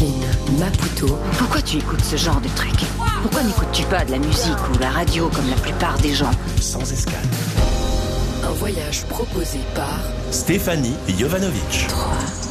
Roselyne Maputo. Pourquoi tu écoutes ce genre de truc? Pourquoi n'écoutes-tu pas de la musique ou la radio comme la plupart des gens? Sans escale. Un voyage proposé par Stéphanie Jovanovic. 3.